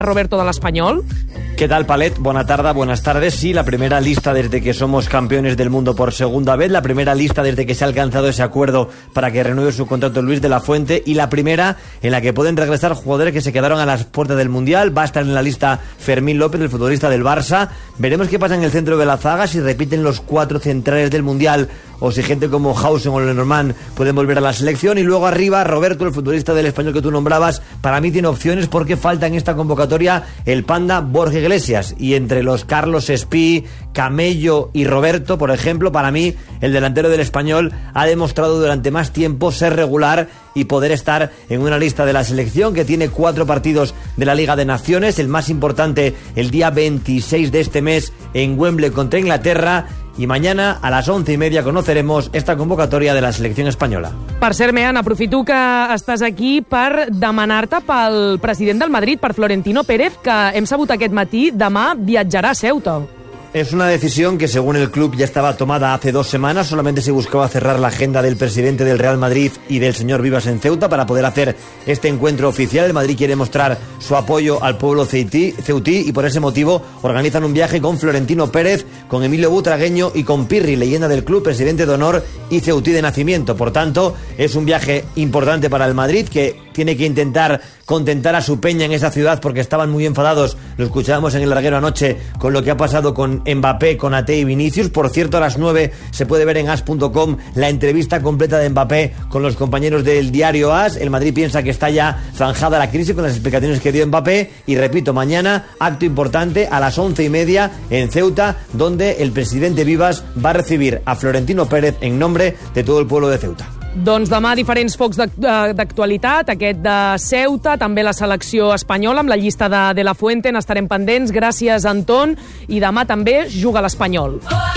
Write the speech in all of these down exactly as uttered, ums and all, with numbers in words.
Roberto de l'Espanyol. ¿Qué tal, Palet? Buena tarde, buenas tardes. Sí, la primera lista desde que somos campeones del mundo por segunda vez, la primera lista desde que se ha alcanzado ese acuerdo para que renueve su contrato Luis de la Fuente y la primera en la que pueden regresar jugadores que se quedaron a las puertas del Mundial. Va a estar en la lista Fermín López, el futbolista del Barça. Veremos qué pasa en el centro de la zaga, si repiten los cuatro centrales del Mundial o si gente como Hausen o Lenormand pueden volver a la selección. Y luego arriba, Roberto, el futbolista del Español que tú nombrabas, para mí tiene opciones porque falta en esta convocatoria el panda Borja Iglesias. Y entre los Carlos Espí, Camello y Roberto, por ejemplo, para mí el delantero del Español ha demostrado durante más tiempo ser regular y poder estar en una lista de la selección que tiene cuatro partidos de la Liga de Naciones, el más importante el día veintiséis de este mes en Wembley contra Inglaterra. I mañana a les once i media conoceremos esta convocatòria de la selecció espanyola. Per cert, Mean, aprofito que estàs aquí per demanar-te pel president del Madrid, per Florentino Pérez, que hem sabut aquest matí, demà viatjarà a Ceuta. Es una decisión que según el club ya estaba tomada hace dos semanas, solamente se buscaba cerrar la agenda del presidente del Real Madrid y del señor Vivas en Ceuta para poder hacer este encuentro oficial. El Madrid quiere mostrar su apoyo al pueblo ceutí, ceutí y por ese motivo organizan un viaje con Florentino Pérez, con Emilio Butragueño y con Pirri, leyenda del club, presidente de honor y ceutí de nacimiento. Por tanto, es un viaje importante para el Madrid que tiene que intentar contentar a su peña en esa ciudad porque estaban muy enfadados, lo escuchábamos en el larguero anoche, con lo que ha pasado con Mbappé, con Ate y Vinicius. Por cierto, a las nueve se puede ver en as punto com la entrevista completa de Mbappé con los compañeros del diario AS. El Madrid piensa que está ya zanjada la crisis con las explicaciones que dio Mbappé y repito, mañana acto importante a las once y media en Ceuta, donde el presidente Vivas va a recibir a Florentino Pérez en nombre de todo el pueblo de Ceuta. Doncs demà diferents focs d'actualitat, aquest de Ceuta, també la selecció espanyola amb la llista de De La Fuente, n'estarem pendents. Gràcies, Anton. I demà també juga l'Espanyol.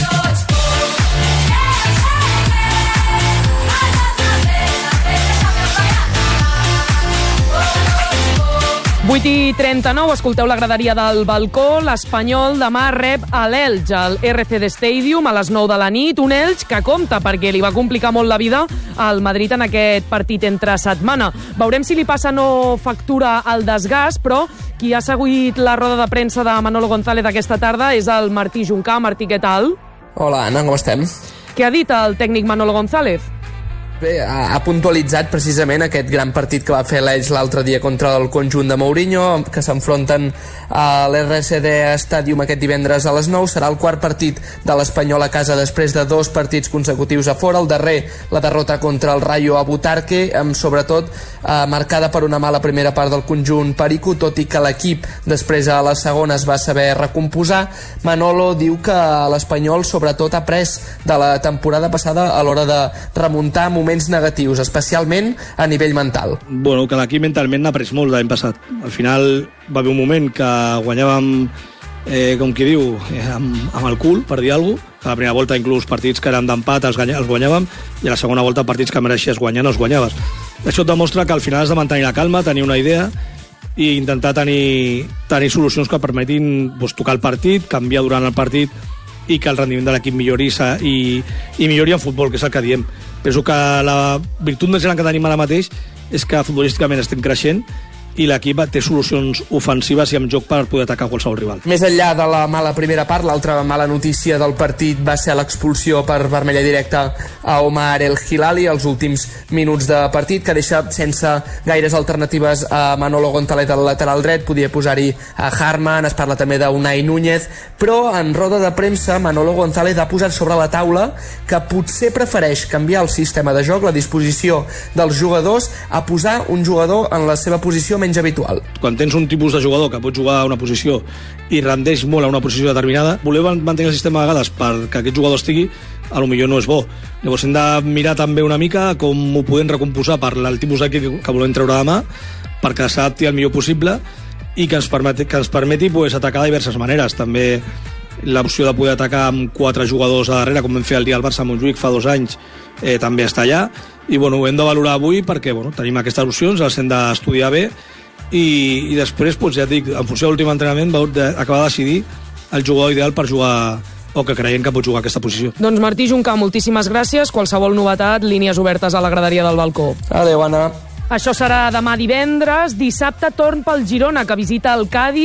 vuit i trenta-nou, escolteu la graderia del balcó. L'Espanyol demà rep a l'Elx, al erre ce de Stadium, a les nou de la nit. Un Elx que compta perquè li va complicar molt la vida al Madrid en aquest partit entre setmana. Veurem si li passa no factura al desgast, però qui ha seguit la roda de premsa de Manolo González aquesta tarda és el Martí Juncà. Martí, què tal? Hola, Anna, com estem? Què ha dit el tècnic Manolo González? Bé, ha, ha puntualitzat precisament aquest gran partit que va fer l'Elx l'altre dia contra el conjunt de Mourinho, que s'enfronten a l'erre ce de Stadium aquest divendres a les nou. Serà el quart partit de l'Espanyol a casa després de dos partits consecutius a fora. El darrer, la derrota contra el Rayo a Butarque, amb sobretot eh, marcada per una mala primera part del conjunt perico, tot i que l'equip després a la segona es va saber recomposar. Manolo diu que l'Espanyol sobretot ha après de la temporada passada a l'hora de remuntar moments negatius, especialment a nivell mental. Bueno, que l'equip mentalment n'ha après molt l'any passat. Al final va haver un moment que guanyàvem, eh, com qui diu, eh, amb, amb el cul, per dir alguna cosa. A la primera volta inclús partits que eren d'empat els, els guanyàvem, i a la segona volta partits que mereixies guanyar no els guanyaves. Això et demostra que al final has de mantenir la calma, tenir una idea i intentar tenir, tenir solucions que permetin pues, tocar el partit, canviar durant el partit i que el rendiment de l'equip millori i, i millori en futbol, que és el que diem. Penso que la virtut més gran que tenim ara mateix és que futbolísticament estem creixent i l'equip té solucions ofensives i amb joc per poder atacar qualsevol rival. Més enllà de la mala primera part, l'altra mala notícia del partit va ser l'expulsió per vermella directa a Omar El Hilali als últims minuts de partit, que deixa sense gaires alternatives a Manolo González al lateral dret. Podia posar-hi a Harman, es parla també d'Unai Núñez, però en roda de premsa Manolo González ha posat sobre la taula que potser prefereix canviar el sistema de joc, la disposició dels jugadors, a posar un jugador en la seva posició menys habitual. Quan tens un tipus de jugador que pot jugar a una posició i rendeix molt a una posició determinada, voler mantenir el sistema a vegades perquè aquest jugador estigui, a lo millor no és bo. Llavors hem de mirar també una mica com ho podem recomposar per el tipus d'equip que volem treure demà, perquè s'adapti el millor possible i que ens permeti, que ens permeti pues, atacar de diverses maneres. També l'opció de poder atacar amb quatre jugadors a darrere, com vam fer el dia al Barça a Montjuïc fa dos anys, eh, també està allà. I bueno, ho hem de valorar avui perquè bueno, tenim aquestes opcions, les hem d'estudiar bé i, i després, pues, ja et dic, en funció de l'últim entrenament va acabar de decidir el jugador ideal per jugar o que creiem que pot jugar a aquesta posició. Doncs Martí Juncà, moltíssimes gràcies. Qualsevol novetat, línies obertes a la graderia del balcó. Adéu, Anna. Això serà demà divendres. Dissabte torn pel Girona, que visita el Cádiz.